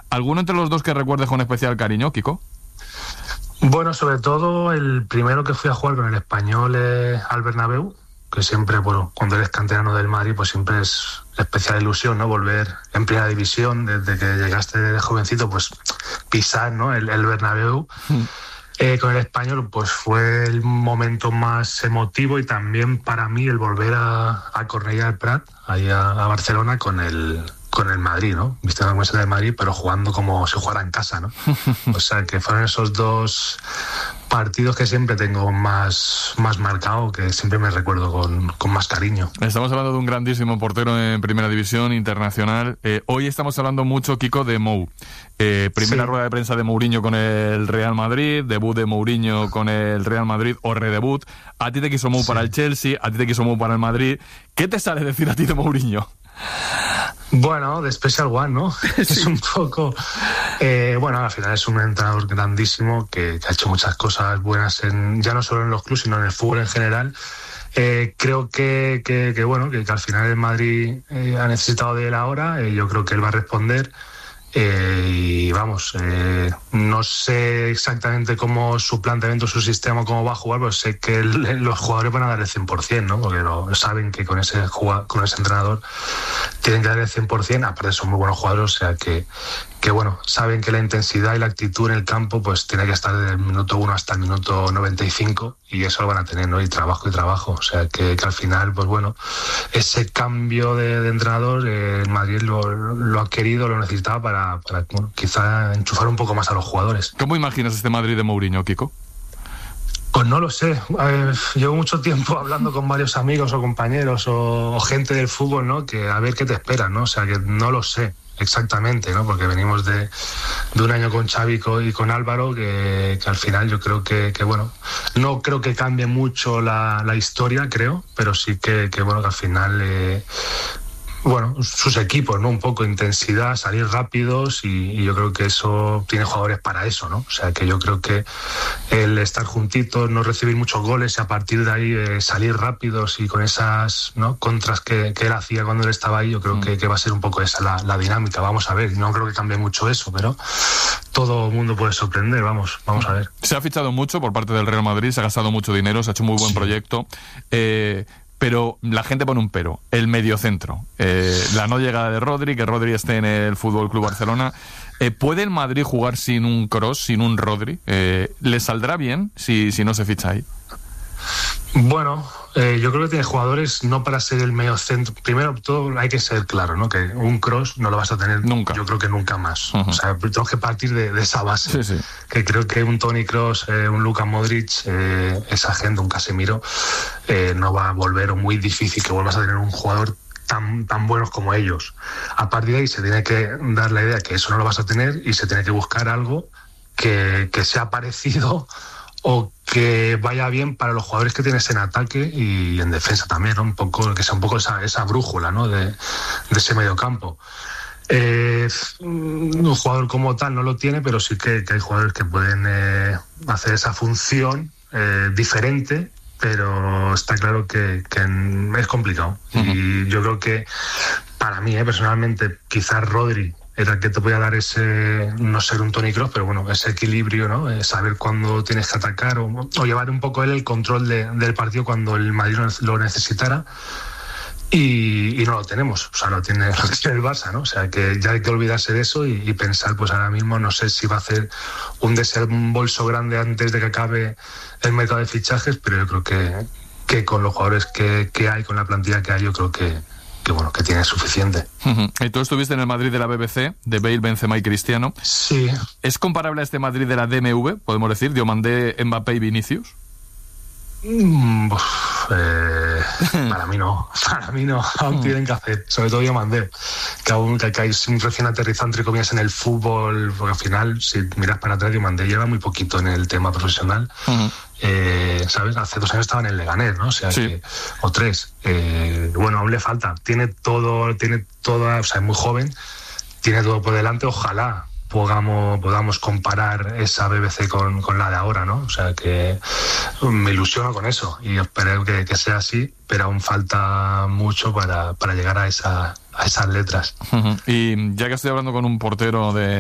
¿Alguno entre los dos que recuerdes con especial cariño, Kiko? Bueno, sobre todo el primero que fui a jugar con el Español al Bernabéu, que siempre, bueno, cuando eres canterano del Madrid, pues siempre es especial ilusión, ¿no? Volver en primera división, desde que llegaste de jovencito, pues pisar, ¿no? el Bernabéu. Con el Español, pues fue el momento más emotivo y también para mí el volver a Cornellà del Prat, ahí a Barcelona, con el Madrid, ¿no? Viste la camiseta del Madrid, pero jugando como si jugara en casa, ¿no? O sea, que fueron esos dos partidos que siempre tengo más marcado, que siempre me recuerdo con más cariño. Estamos hablando de un grandísimo portero en Primera División internacional. Hoy estamos hablando mucho, Kiko, de Mou. Primera rueda de prensa de Mourinho con el Real Madrid, debut de Mourinho con el Real Madrid o redebut. A ti te quiso Mou para el Chelsea, a ti te quiso Mou para el Madrid. ¿Qué te sale decir a ti de Mourinho? Bueno, de Special One, ¿no? Sí. Es un poco... bueno, al final es un entrenador grandísimo que ha hecho muchas cosas buenas, ya no solo en los clubes, sino en el fútbol en general. Creo que bueno, que al final el Madrid ha necesitado de él ahora. Yo creo que él va a responder. Y vamos, no sé exactamente cómo su planteamiento, su sistema, cómo va a jugar, pero sé que los jugadores van a dar el 100%, ¿no? Porque saben que con ese entrenador tienen que dar el 100%, aparte son muy buenos jugadores, o sea que bueno, saben que la intensidad y la actitud en el campo pues tiene que estar desde el minuto 1 hasta el minuto 95 y eso lo van a tener, ¿no? Y trabajo, o sea que al final, pues bueno, ese cambio de entrenador, el Madrid lo ha querido, lo necesitaba para bueno, quizá enchufar un poco más a los jugadores. ¿Cómo imaginas este Madrid de Mourinho, Kiko? Pues no lo sé. Llevo mucho tiempo hablando con varios amigos o compañeros o gente del fútbol, ¿no? Que a ver qué te espera, ¿no? O sea, que no lo sé exactamente, ¿no? Porque venimos de un año con Xavi y con Álvaro que al final yo creo que bueno, no creo que cambie mucho la historia, creo, pero sí que bueno, que al final bueno, sus equipos, ¿no? Un poco intensidad, salir rápidos y yo creo que eso tiene jugadores para eso, ¿no? O sea, que yo creo que el estar juntitos, no recibir muchos goles y a partir de ahí salir rápidos y con esas, ¿no? contras que él hacía cuando él estaba ahí, yo creo que va a ser un poco esa la dinámica. Vamos a ver, no creo que cambie mucho eso, pero todo el mundo puede sorprender, vamos a ver. Se ha fichado mucho por parte del Real Madrid, se ha gastado mucho dinero, se ha hecho un muy buen proyecto. Pero la gente pone un pero, el mediocentro, la no llegada de Rodri, que Rodri esté en el Fútbol Club Barcelona. ¿Puede el Madrid jugar sin un Kroos, sin un Rodri? ¿Le saldrá bien si no se ficha ahí? Bueno, yo creo que tiene jugadores no para ser el mediocentro. Primero todo hay que ser claro, ¿no? Que un Kroos no lo vas a tener nunca. Yo creo que nunca más. O sea, tengo que partir de esa base. Sí. Que creo que un Toni Kroos, un Luka Modric, esa gente, un Casemiro, no va a volver, o muy difícil que vuelvas a tener un jugador tan buenos como ellos. A partir de ahí se tiene que dar la idea que eso no lo vas a tener y se tiene que buscar algo que sea parecido o que vaya bien para los jugadores que tienes en ataque y en defensa también, ¿no? Un poco, que sea un poco esa brújula, ¿no? de ese mediocampo. Un jugador como tal no lo tiene, pero sí que hay jugadores que pueden hacer esa función diferente, pero está claro que es complicado. Y yo creo que para mí, personalmente, quizás Rodri era el que te podía dar ese, no ser un Toni Kroos, pero bueno, ese equilibrio, ¿no? Saber cuándo tienes que atacar o llevar un poco él el control del partido cuando el Madrid lo necesitara. Y no lo tenemos, o sea, lo tiene el Barça, ¿no? O sea, que ya hay que olvidarse de eso y pensar, pues ahora mismo, no sé si va a hacer un desembolso grande antes de que acabe el mercado de fichajes, pero yo creo que con los jugadores que hay, con la plantilla que hay, yo creo que bueno, que tiene suficiente. Y tú estuviste en el Madrid de la BBC, de Bale, Benzema y Cristiano. Sí. ¿Es comparable a este Madrid de la DMV, podemos decir, Diomandé, Mbappé y Vinicius? Para mí no, aún tienen que hacer, sobre todo Diomandé, que hay un recién aterrizado entre comillas en el fútbol, porque al final, si miras para atrás, Diomandé lleva muy poquito en el tema profesional. ¿Sabes? Hace 2 años estaba en el Leganés, ¿no? O sea, sí. O 3. Bueno, aún le falta. Tiene toda, o sea, es muy joven, tiene todo por delante. Ojalá podamos comparar esa BBC con la de ahora, ¿no? O sea, que me ilusiono con eso y espero que sea así, pero aún falta mucho para llegar a esas letras. Y ya que estoy hablando con un portero de